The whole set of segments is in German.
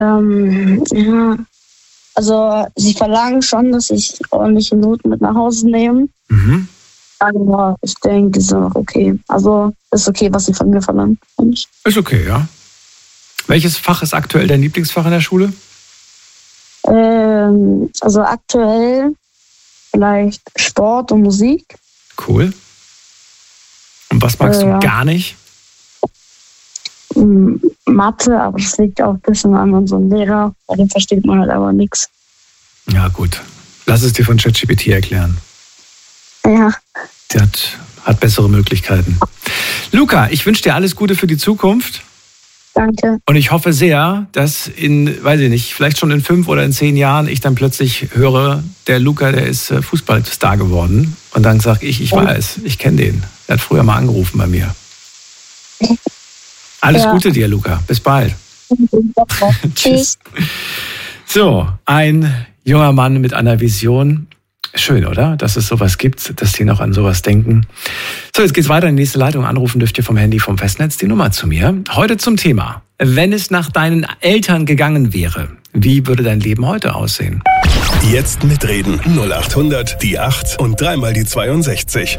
Ja, also sie verlangen schon, dass ich ordentliche Noten mit nach Hause nehme. Mhm. Aber ich denke, ist auch okay. Also ist okay, was sie von mir verlangen. Ist okay, ja. Welches Fach ist aktuell dein Lieblingsfach in der Schule? Also aktuell vielleicht Sport und Musik. Cool. Und was magst du gar nicht? Mathe, aber das liegt auch ein bisschen an unserem Lehrer. Bei dem versteht man halt aber nichts. Ja, gut. Lass es dir von ChatGPT erklären. Ja. Der hat bessere Möglichkeiten. Luca, ich wünsche dir alles Gute für die Zukunft. Danke. Und ich hoffe sehr, dass weiß ich nicht, vielleicht schon in 5 oder in 10 Jahren ich dann plötzlich höre, der Luca, der ist Fußballstar geworden. Und dann sage ich war es, ich kenne den. Er hat früher mal angerufen bei mir. Alles Gute dir, Luca. Bis bald. Tschüss. So, ein junger Mann mit einer Vision. Schön, oder? Dass es sowas gibt, dass die noch an sowas denken. So, jetzt geht's weiter in die nächste Leitung. Anrufen dürft ihr vom Handy, vom Festnetz die Nummer zu mir. Heute zum Thema: Wenn es nach deinen Eltern gegangen wäre, wie würde dein Leben heute aussehen? Jetzt mitreden. 0800 die 8 und dreimal die 62.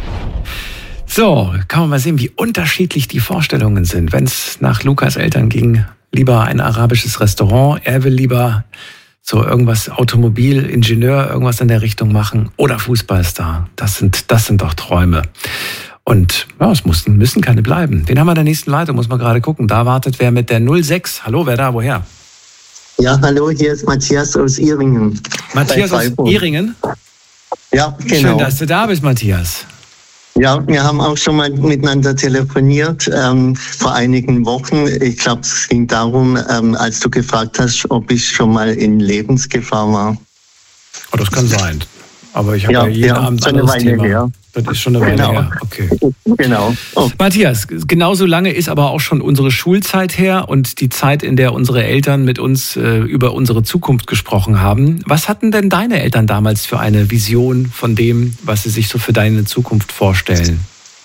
So, kann man mal sehen, wie unterschiedlich die Vorstellungen sind. Wenn es nach Lukas Eltern ging, lieber ein arabisches Restaurant, er will lieber so irgendwas Automobilingenieur, irgendwas in der Richtung machen oder Fußballstar. Das sind doch Träume. Und ja, es müssen keine bleiben. Wen haben wir in der nächsten Leitung? Muss man gerade gucken. Da wartet wer mit der 06. Hallo, wer da? Woher? Ja, hallo, hier ist Matthias aus Ihringen. Matthias aus Ihringen? Ja, genau. Schön, dass du da bist, Matthias. Ja, wir haben auch schon mal miteinander telefoniert vor einigen Wochen. Ich glaube, es ging darum, als du gefragt hast, ob ich schon mal in Lebensgefahr war. Oh, das kann sein. Aber ich habe ja jeden Abend ein anderes Thema. Her. Das ist schon eine Weile her. Okay. Genau. Oh. Matthias, genauso lange ist aber auch schon unsere Schulzeit her und die Zeit, in der unsere Eltern mit uns über unsere Zukunft gesprochen haben. Was hatten denn deine Eltern damals für eine Vision von dem, was sie sich so für deine Zukunft vorstellen?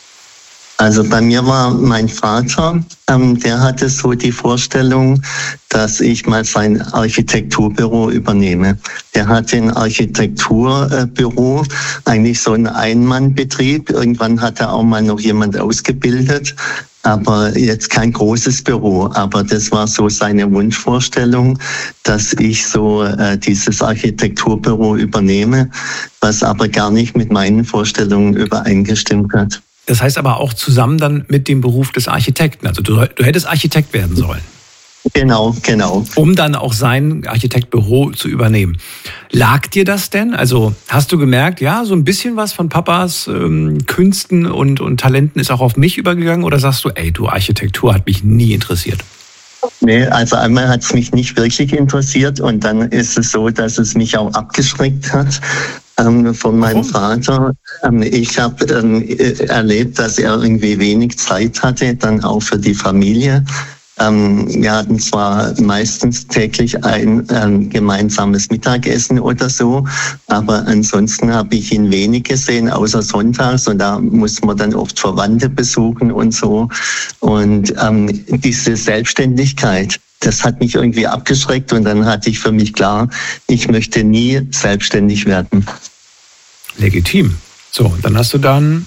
Also bei mir war mein Vater, der hatte so die Vorstellung, dass ich mal sein Architekturbüro übernehme. Der hatte ein Architekturbüro, eigentlich so ein Ein-Mann-Betrieb. Irgendwann hat er auch mal noch jemand ausgebildet, aber jetzt kein großes Büro. Aber das war so seine Wunschvorstellung, dass ich so dieses Architekturbüro übernehme, was aber gar nicht mit meinen Vorstellungen übereingestimmt hat. Das heißt aber auch zusammen dann mit dem Beruf des Architekten. Also du hättest Architekt werden sollen. Genau. Um dann auch sein Architektbüro zu übernehmen. Lag dir das denn? Also hast du gemerkt, ja, so ein bisschen was von Papas Künsten und Talenten ist auch auf mich übergegangen? Oder sagst du, Architektur hat mich nie interessiert? Nee, also einmal hat es mich nicht wirklich interessiert und dann ist es so, dass es mich auch abgeschreckt hat von meinem Vater. Ich habe erlebt, dass er irgendwie wenig Zeit hatte, dann auch für die Familie. Wir hatten zwar meistens täglich ein gemeinsames Mittagessen oder so, aber ansonsten habe ich ihn wenig gesehen, außer sonntags, und da mussten wir dann oft Verwandte besuchen und so. Und diese Selbstständigkeit, das hat mich irgendwie abgeschreckt und dann hatte ich für mich klar, ich möchte nie selbstständig werden. Legitim. So, dann hast du dann...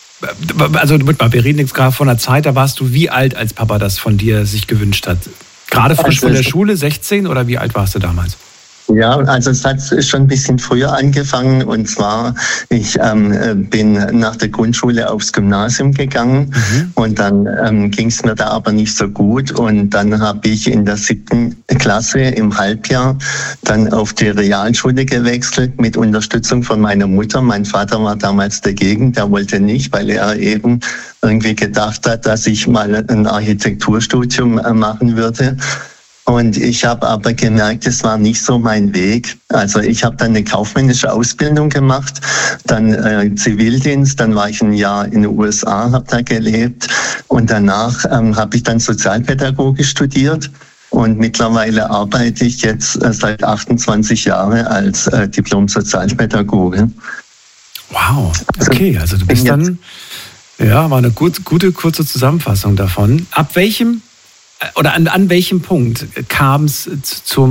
Also wir reden jetzt gerade von einer Zeit, da warst du wie alt, als Papa das von dir sich gewünscht hat? Gerade frisch von der Schule, 16, oder wie alt warst du damals? Ja, also es hat schon ein bisschen früher angefangen, und zwar, ich bin nach der Grundschule aufs Gymnasium gegangen und dann ging es mir da aber nicht so gut, und dann habe ich in der 7. Klasse im Halbjahr dann auf die Realschule gewechselt mit Unterstützung von meiner Mutter. Mein Vater war damals dagegen, der wollte nicht, weil er eben irgendwie gedacht hat, dass ich mal ein Architekturstudium machen würde. Und ich habe aber gemerkt, es war nicht so mein Weg. Also ich habe dann eine kaufmännische Ausbildung gemacht, dann Zivildienst, dann war ich ein Jahr in den USA, habe da gelebt, und danach habe ich dann Sozialpädagogik studiert. Und mittlerweile arbeite ich jetzt seit 28 Jahren als Diplom-Sozialpädagoge. Wow, okay, also du bist dann, ja, war eine gute kurze Zusammenfassung davon. Ab welchem oder an welchem Punkt kam es zum